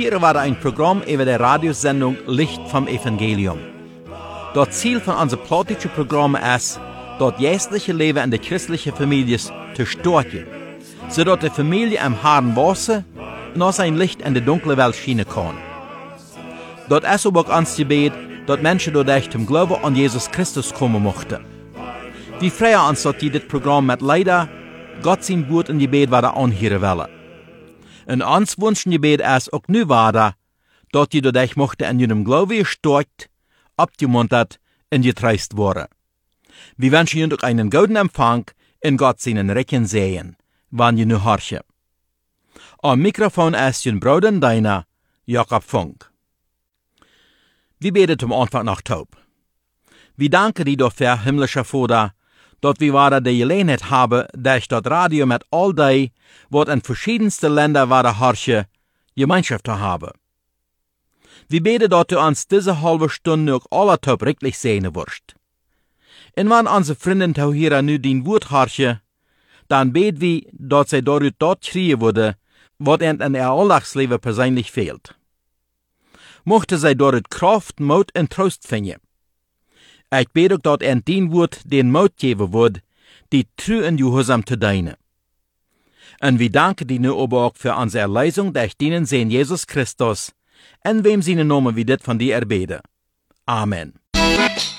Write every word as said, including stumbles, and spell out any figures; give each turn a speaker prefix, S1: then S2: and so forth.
S1: Hier war ein Programm über die Radiosendung Licht vom Evangelium. Das Ziel von unserem politischen Programm ist, das geistliche Leben in der christlichen Familie zu stärken, sodass die Familie am harten Wasser noch sein Licht in die dunkle Welt schienen kann. Das ist aber auch unser Gebet, dass Menschen dadurch zum Glauben an Jesus Christus kommen möchten. Wir freuen uns, dass die das Programm mit leider Gott sein Wort und Gebet weiter anhören wollen. Und uns wünschen Gebet ist auch nu weiter, dass die dadurch möchten in ihrem Glauben gestärkt, abgemuntert und getröstet worden. Wir wünschen Ihnen auch einen guten Empfang in Gott seinen Recken sehen, wann ihr nu horchen. Am Mikrofon ist Ihr Bruder und Deiner, Jakob Funk. Wir beten zum Anfang nach Taub. Wir danken dir dafür, himmlischer Vater, dass wir weiter die Gelegenheit haben, durch das Radio mit all die, was in verschiedensten Ländern weiter horchen, Gemeinschaft zu haben. Wir beten, dass du uns diese halbe Stunde auch alle Taub richtig sehen wirst. Und wenn unsere Freunde hier nu dein Wort horchen, dann beten wir, dass sie dadurch dort kriegen würde, was ihnen in ihr Alltagsleben persönlich fehlt. Mochte sie dort Kraft, Mut und Trost finden. Ich bete auch, dass ihnen dein Wort den Mut geben wird, die treu und gehorsam zu dienen. Und wir danken dir nu aber auch für unsere Erlösung durch deinen Sohn Jesus Christus, in wem seinen Namen wir das von dir erbeten. Amen.